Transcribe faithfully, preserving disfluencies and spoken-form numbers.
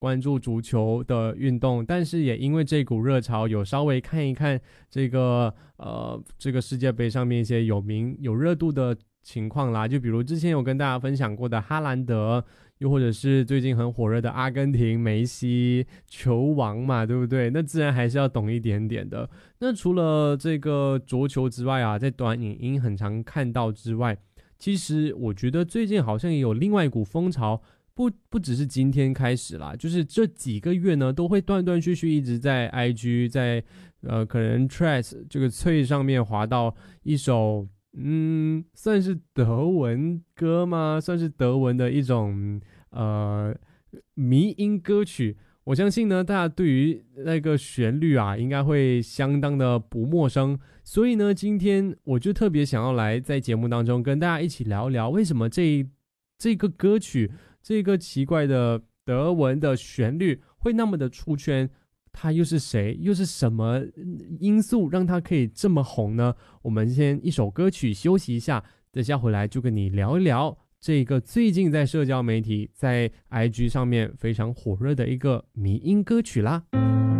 关注足球的运动，但是也因为这股热潮，有稍微看一看这个呃这个世界杯上面一些有名有热度的情况啦，就比如之前有跟大家分享过的哈兰德，又或者是最近很火热的阿根廷梅西球王嘛，对不对？那自然还是要懂一点点的。那除了这个桌球之外啊，在短影音很常看到之外，其实我觉得最近好像也有另外一股风潮，不不只是今天开始啦，就是这几个月呢都会断断续续一直在 I G 在呃可能 Threads 这个脆上面滑到一首嗯算是德文歌吗？算是德文的一种呃迷音歌曲。我相信呢，大家对于那个旋律啊，应该会相当的不陌生。所以呢，今天我就特别想要来在节目当中跟大家一起聊聊，为什么这这个歌曲，这个奇怪的德文的旋律会那么的出圈？它又是谁？又是什么因素让它可以这么红呢？我们先一首歌曲休息一下，等下回来就跟你聊一聊这个最近在社交媒体在 I G 上面非常火热的一个迷音歌曲啦。